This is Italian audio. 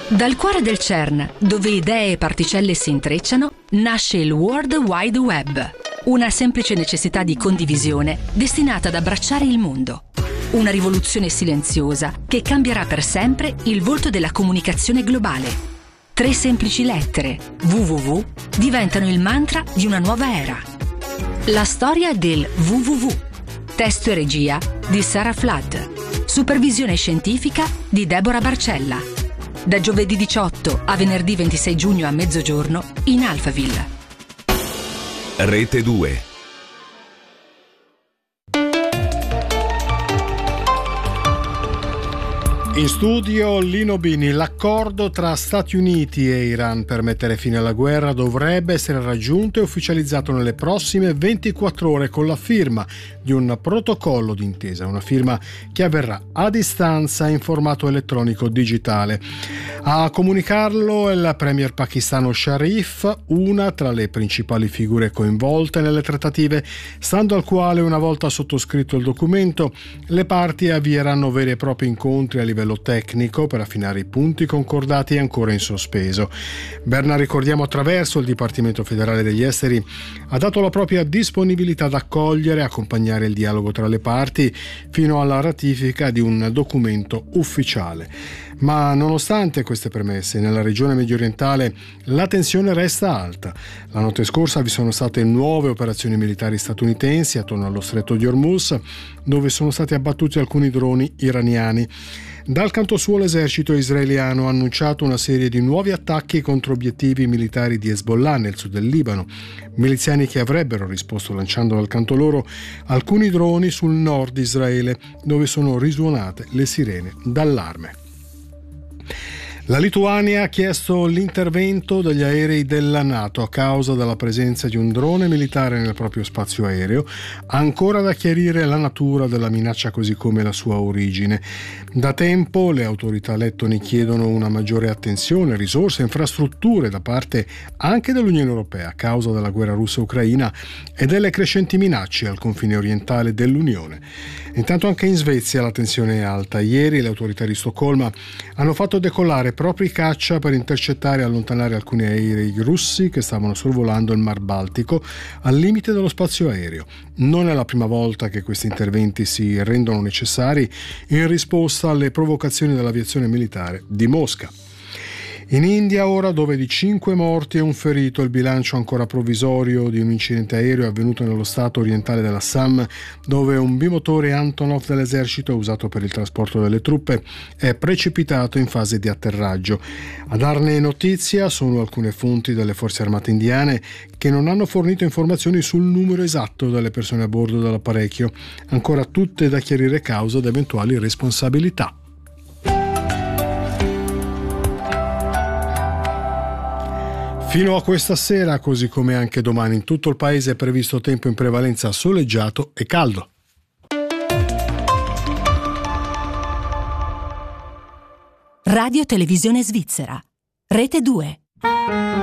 Dal cuore del CERN, dove idee e particelle si intrecciano, nasce il World Wide Web, una semplice necessità di condivisione destinata ad abbracciare il mondo. Una rivoluzione silenziosa che cambierà per sempre il volto della comunicazione globale. 3 semplici lettere, www, diventano il mantra di una nuova era. La storia del www. Testo e regia di Sarah Flood. Supervisione scientifica di Deborah Barcella. Da giovedì 18 a venerdì 26 giugno a mezzogiorno in Alphaville. Rete 2. In studio Lino Bini. L'accordo tra Stati Uniti e Iran per mettere fine alla guerra dovrebbe essere raggiunto e ufficializzato nelle prossime 24 ore con la firma di un protocollo d'intesa, una firma che avverrà a distanza in formato elettronico digitale. A comunicarlo è il premier pakistano Sharif, una tra le principali figure coinvolte nelle trattative, stando al quale, una volta sottoscritto il documento, le parti avvieranno veri e propri incontri a livello tecnico per affinare i punti concordati ancora in sospeso. Berna, ricordiamo, attraverso il Dipartimento Federale degli Esteri, ha dato la propria disponibilità ad accogliere e accompagnare il dialogo tra le parti fino alla ratifica di un documento ufficiale. Ma nonostante queste premesse, nella regione mediorientale la tensione resta alta. La notte scorsa vi sono state nuove operazioni militari statunitensi attorno allo stretto di Hormuz, dove sono stati abbattuti alcuni droni iraniani. Dal canto suo l'esercito israeliano ha annunciato una serie di nuovi attacchi contro obiettivi militari di Hezbollah nel sud del Libano, miliziani che avrebbero risposto lanciando dal canto loro alcuni droni sul nord di Israele, dove sono risuonate le sirene d'allarme. La Lituania ha chiesto l'intervento degli aerei della NATO a causa della presenza di un drone militare nel proprio spazio aereo, ancora da chiarire la natura della minaccia così come la sua origine. Da tempo le autorità lettoni chiedono una maggiore attenzione, risorse e infrastrutture da parte anche dell'Unione Europea a causa della guerra russa-ucraina e delle crescenti minacce al confine orientale dell'Unione. Intanto anche in Svezia la tensione è alta. Ieri le autorità di Stoccolma hanno fatto decollare propri caccia per intercettare e allontanare alcuni aerei russi che stavano sorvolando il Mar Baltico al limite dello spazio aereo. Non è la prima volta che questi interventi si rendono necessari in risposta alle provocazioni dell'aviazione militare di Mosca. In India ora, dove di 5 morti e un ferito, il bilancio ancora provvisorio di un incidente aereo avvenuto nello stato orientale dell'Assam, dove un bimotore Antonov dell'esercito usato per il trasporto delle truppe è precipitato in fase di atterraggio. A darne notizia sono alcune fonti delle forze armate indiane che non hanno fornito informazioni sul numero esatto delle persone a bordo dell'apparecchio, ancora tutte da chiarire causa ed eventuali responsabilità. Fino a questa sera, così come anche domani, in tutto il paese è previsto tempo in prevalenza soleggiato e caldo. Radio Televisione Svizzera, Rete 2.